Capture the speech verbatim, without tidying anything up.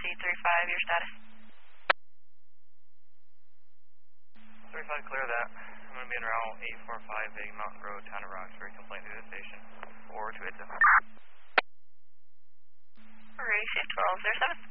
three five, your status? three five, clear that. I'm going to be in route eight four five, Big Mountain Road, Town of Roxbury, complaint to the station. four two eight seven. Alright, safe twelve, zero seven.